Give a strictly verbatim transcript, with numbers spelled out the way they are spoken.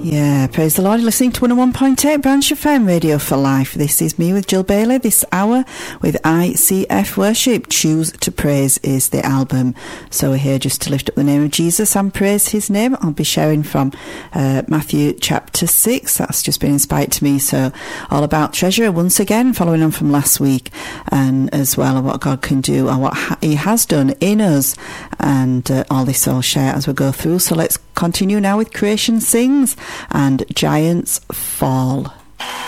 Yeah, praise the Lord. You're listening to one oh one point eight Branch F M Radio for Life. This is me with Jill Bailey this hour with I C F Worship. Choose to Praise is the album. So we're here just to lift up the name of Jesus and praise his name. I'll be sharing from uh, Matthew chapter six. That's just been inspired to me. So all about treasure once again, following on from last week, and as well what God can do and what ha- he has done in us. And uh, all this I'll share as we go through. So let's continue now with Creation Sings and Giants Fall.